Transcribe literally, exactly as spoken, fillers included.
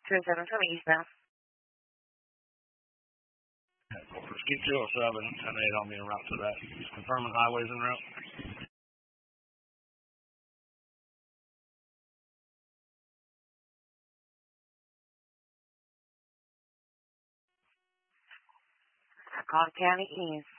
two seven from eastbound. Keep two oh seven, ten eight on me en route to that. Confirming highways en route. Cobb County East.